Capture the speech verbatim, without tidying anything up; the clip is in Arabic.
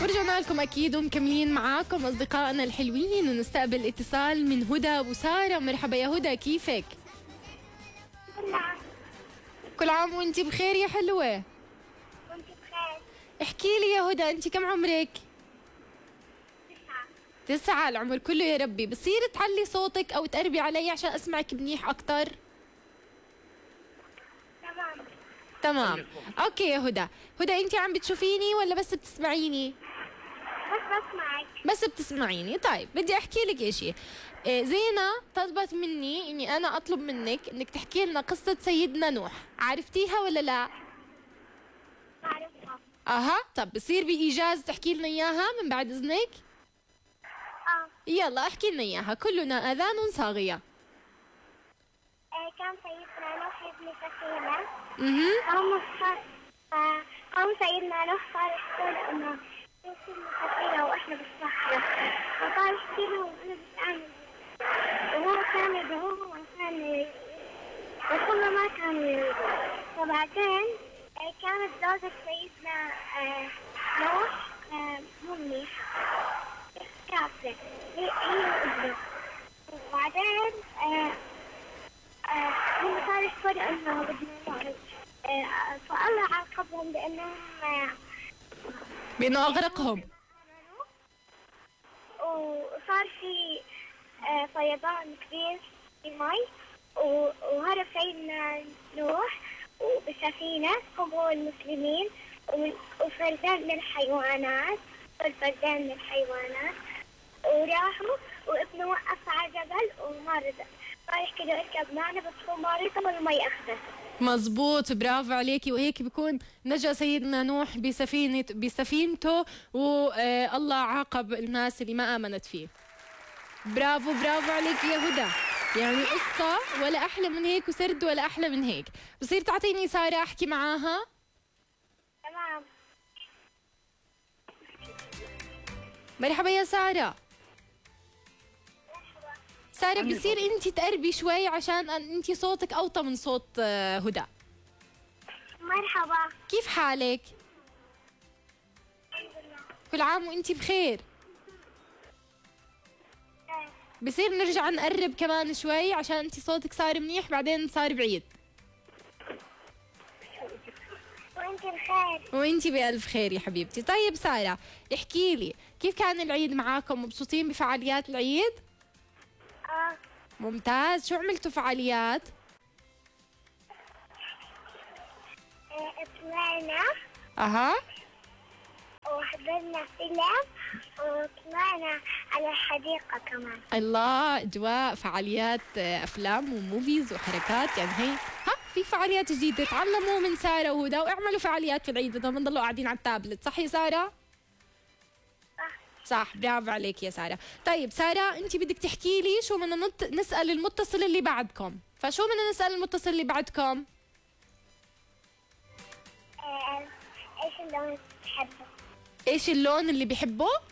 ورجعنا لكم أكيد ومكملين معاكم أصدقائنا الحلوين، ونستقبل اتصال من هدى وسارة. مرحبا يا هدى، كيفك؟ كل عام وانت بخير يا حلوة. وانت بخير. احكي لي يا هدى، انت كم عمرك؟ تسعة. تسعة، العمر كله يا ربي. بصير تعلي صوتك أو تقربي علي عشان أسمعك منيح أكتر؟ تمام. تمام، أوكي يا هدى. هدى أنت عم بتشوفيني ولا بس بتسمعيني؟ بس بسمعك. بس بتسمعيني. طيب بدي احكي لك شيء. إيه، زينة طلبت مني اني انا اطلب منك انك تحكي لنا قصة سيدنا نوح، عرفتيها ولا لا؟ بعرفها. اها، طب بصير بايجاز تحكي لنا اياها من بعد اذنك؟ اه. يلا احكي لنا اياها، كلنا اذان صاغية. آه، كان سيدنا نوح يبني سفينة. اها. قام صار آه، قام سيدنا نوح صار يحكي انه يوصلنا سفينة واحنا بالصحراء، وصار يحكي لهم انا بتعمل، وهو كان يدعوهم عشان وكل ما كانوا يريدوا. وبعدين آه، كانت زوجة سيدنا آه، نوح آه، مو منيحة، كافرة، هي هي وابنه. وبعدين آه آه هم صار يحكوا انه بدنا نموت، آه فالله عاقبهم بانهم آه بانه اغرقهم. وصار في آه فيضان كبير في المي، وهرب سيدنا نوح وبسفينة هم والمسلمين وفردان من الحيوانات والفردان من الحيوانات، وراحوا وابنه وقف على جبل وما رضى، صار يحكي له اركب معنا بس هو ما رضى والمي اخذته. مزبوط، برافو عليكي. وهيك بيكون نجا سيدنا نوح بسفينة بسفينته، والله عاقب الناس اللي ما آمنت فيه. برافو برافو عليكي يا هدى. يعني قصة ولا أحلى من هيك وسرد ولا أحلى من هيك. بصير تعطيني سارة أحكي معاها؟ تمام. مرحبا يا سارة. سارة بصير انت تقربي شوي عشان انت صوتك اوطى من صوت هدى. مرحبا. كيف حالك؟ الحمد لله. كل عام وانت بخير. بصير نرجع نقرب كمان شوي عشان انت صوتك صار منيح بعدين صار بعيد. وانت بخير. وانت بألف خير يا حبيبتي. طيب سارة، احكي لي كيف كان العيد معاكم؟ مبسوطين بفعاليات العيد؟ اه. ممتاز. شو عملتوا فعاليات؟ اه طلعنا. اها. وحضرنا فيلم وطلعنا على الحديقة كمان. الله، اجواء فعاليات افلام وموفيز وحركات. يعني هي ها في فعاليات جديده. تعلموا من ساره وهدى واعملوا فعاليات في العيد بدل ما نضلوا قاعدين على التابلت. صح يا ساره؟ صح. صح، برافو عليك يا ساره. طيب ساره، انت بدك تحكي لي شو بدنا نت... نسال المتصل اللي بعدكم. فشو بدنا نسال المتصل اللي بعدكم؟ اه ايش اللون اللي بتحبه؟ ايش اللون اللي بيحبه؟